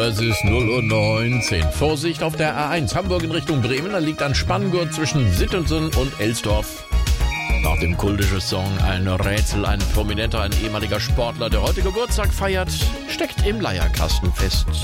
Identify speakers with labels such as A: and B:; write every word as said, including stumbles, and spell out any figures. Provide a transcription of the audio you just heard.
A: Es ist null Uhr neunzehn. Vorsicht auf der A eins Hamburg in Richtung Bremen. Da liegt ein Spanngurt zwischen Sittensen und Elsdorf. Nach dem kultischen Song ein Rätsel, ein Prominenter, ein ehemaliger Sportler, der heute Geburtstag feiert, steckt im Leierkasten fest.